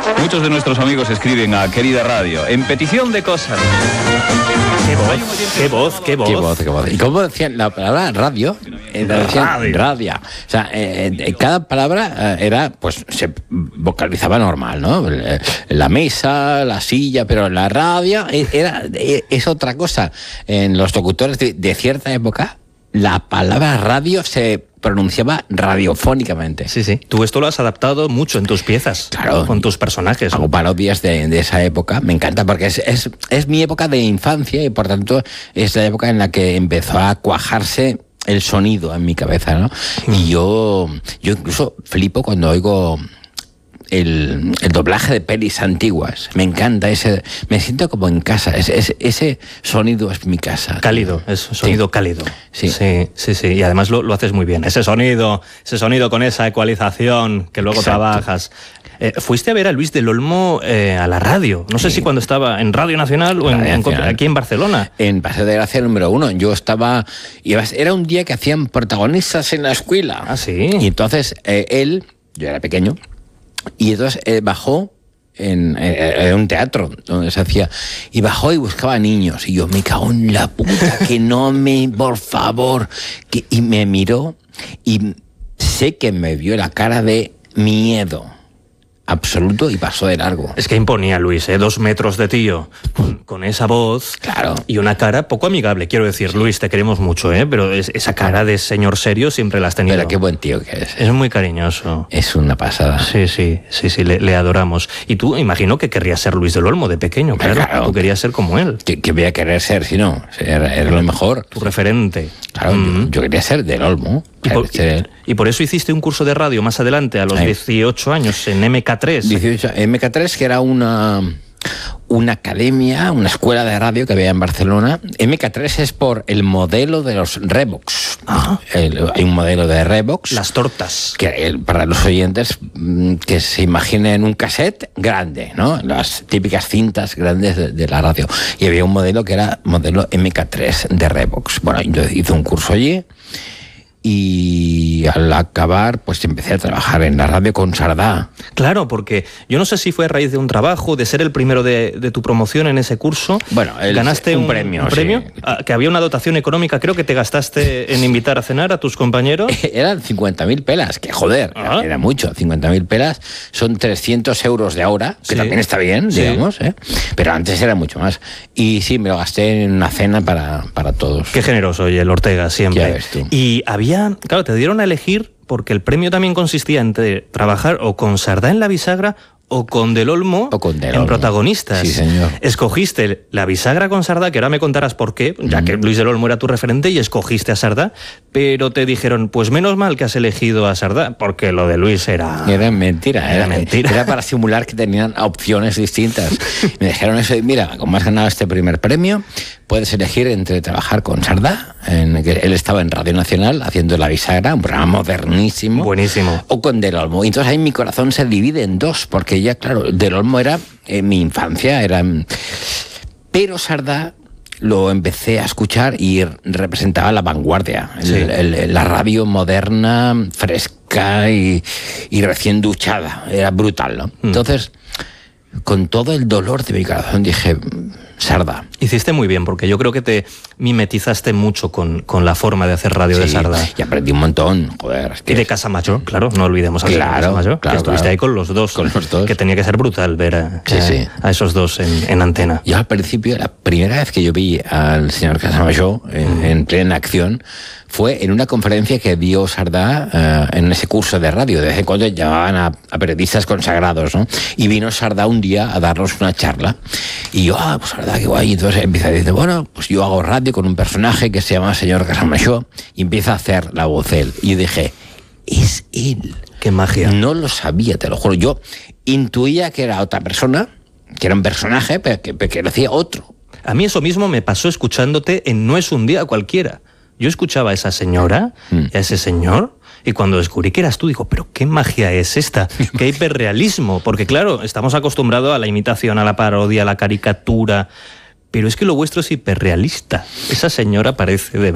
Muchos de nuestros amigos escriben a Querida Radio en petición de cosas. Qué voz. ¿Y cómo decían la palabra radio? Decían radio. O sea, cada palabra era, pues, se vocalizaba normal, ¿no? La mesa, la silla, pero la radio es otra cosa. En los locutores de cierta época, la palabra radio se pronunciaba radiofónicamente. Sí. Tú esto lo has adaptado mucho en tus piezas. Claro. Con tus personajes. Hago parodias de esa época. Me encanta porque es mi época de infancia y por tanto es la época en la que empezó a cuajarse el sonido en mi cabeza, ¿no? Y yo incluso flipo cuando oigo el doblaje de pelis antiguas. Me encanta me siento como en casa. Ese sonido es mi casa. Cálido, es sonido cálido. Sí. Y además lo haces muy bien. Ese sonido con esa ecualización que luego trabajas. Fuiste a ver a Luis del Olmo a la radio. No sé si cuando estaba en Radio Nacional o aquí en Barcelona. En Paseo de Gracia número 1. Yo estaba... Era un día que hacían protagonistas en la escuela. Ah, sí. Y entonces yo era pequeño, y entonces bajó en un teatro donde se hacía, y bajó y buscaba niños, y yo me cago en la puta, que no me, por favor, y me miró, y sé que me vio la cara de miedo absoluto y pasó de largo. Es que imponía Luis, 2 metros de tío, con esa voz, claro, y una cara poco amigable, quiero decir. Sí. Luis, te queremos mucho, pero esa cara de señor serio siempre la has tenido. Pero qué buen tío que es. Es muy cariñoso. Es una pasada. Sí, le adoramos. Y tú, imagino que querrías ser Luis del Olmo de pequeño, claro. Tú querías ser como él. ¿Qué voy a querer ser si no? Era lo mejor. Tu referente. Claro, yo quería ser del Olmo. Y por eso hiciste un curso de radio más adelante, a los 18 años, en MK3. 18, MK3, que era una academia, una escuela de radio que había en Barcelona. MK3 es por el modelo de los Revox. Hay un modelo de Revox. Las tortas. Que para los oyentes que se imaginen un cassette grande, ¿no? Las típicas cintas grandes de la radio. Y había un modelo que era modelo MK3 de Revox. Bueno, yo hice un curso allí. Y al acabar, pues empecé a trabajar en la radio con Sardá. Claro, porque yo no sé si fue a raíz de un trabajo, de ser el primero de tu promoción en ese curso. Bueno, ganaste un premio. ¿Un premio? Sí. Que había una dotación económica, creo que te gastaste en invitar a cenar a tus compañeros. Eran 50.000 pelas, que joder, era mucho. 50.000 pelas son 300 euros de ahora, que también está bien, digamos, pero antes era mucho más. Y sí, me lo gasté en una cena para todos. Qué generoso, oye, el Ortega, siempre. Ya ves tú. Y claro, te dieron a elegir porque el premio también consistía en trabajar o con Sardá en la bisagra o con Del Olmo en protagonistas. Sí, señor. Escogiste la bisagra con Sardá, que ahora me contarás por qué, ya que Luis Del Olmo era tu referente, y escogiste a Sardá, pero te dijeron, pues menos mal que has elegido a Sardá, porque lo de Luis era... Era mentira. Era para simular que tenían opciones distintas. Me dijeron eso, y mira, como has ganado este primer premio, puedes elegir entre trabajar con Sardá, él estaba en Radio Nacional haciendo La Bisagra, un programa modernísimo. Buenísimo. O con Del Olmo. Y entonces ahí mi corazón se divide en dos, porque ya, claro, Del Olmo era mi infancia, pero Sardá lo empecé a escuchar y representaba la vanguardia, la radio moderna, fresca y recién duchada. Era brutal, ¿no? Entonces, con todo el dolor de mi corazón dije, Sardá. Hiciste muy bien, porque yo creo que te mimetizaste mucho con la forma de hacer radio de Sardá. Y aprendí un montón, joder. Y de Casamayor, claro, no olvidemos a Casamayor, que estuviste ahí con los dos. Que tenía que ser brutal ver a esos dos en antena. Yo al principio, la primera vez que yo vi al señor Casamayor en plena acción, fue en una conferencia que dio Sardá en ese curso de radio. De vez en cuando llamaban a periodistas consagrados, ¿no? Y vino Sardá un día a darnos una charla. Y yo, pues Sardá, qué guay. Y entonces empieza a decir, bueno, pues yo hago radio con un personaje que se llama señor Casamayor, y empieza a hacer la voz él. Y yo dije, es él. Qué magia. No lo sabía, te lo juro. Yo intuía que era otra persona, que era un personaje, pero que lo hacía otro. A mí eso mismo me pasó escuchándote en No es un día cualquiera. Yo escuchaba a esa señora, a ese señor, y cuando descubrí que eras tú, digo, pero qué magia es esta, qué hiperrealismo, porque claro, estamos acostumbrados a la imitación, a la parodia, a la caricatura, pero es que lo vuestro es hiperrealista. Esa señora parece de